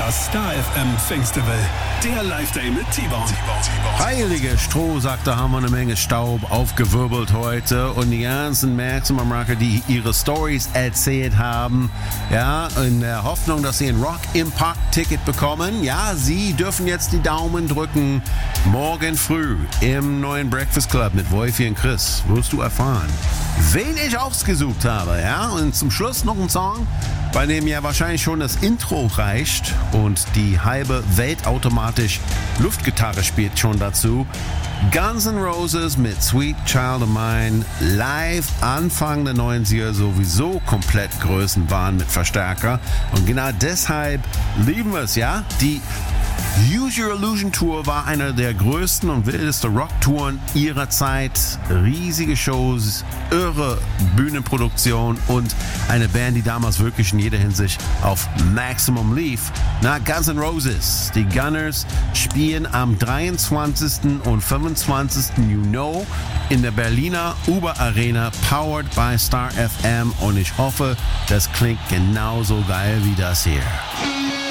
Das Star FM Festival, der Live-Day mit T-Bone. Heilige Stroh, sagt, da haben wir eine Menge Staub aufgewirbelt heute und die ganzen Maximum Rocker, die ihre Stories erzählt haben, ja, in der Hoffnung, dass sie ein Rock im Park Ticket bekommen. Ja, sie dürfen jetzt die Daumen drücken. Morgen früh im neuen Breakfast Club mit Wolfi und Chris wirst du erfahren, wen ich ausgesucht habe, ja, und zum Schluss noch ein Song, bei dem ja wahrscheinlich schon das Intro reicht und die halbe Welt automatisch Luftgitarre spielt schon dazu. Guns N' Roses mit Sweet Child of Mine, live Anfang der 90er sowieso komplett Größenwahn mit Verstärker und genau deshalb lieben wir es, ja, die Use Your Illusion Tour war einer der größten und wildesten Rocktouren ihrer Zeit. Riesige Shows, irre Bühnenproduktion und eine Band, die damals wirklich in jeder Hinsicht auf Maximum lief. Na, Guns N' Roses, die Gunners, spielen am 23. und 25. Juni in der Berliner Uber Arena, powered by Star FM, und ich hoffe, das klingt genauso geil wie das hier.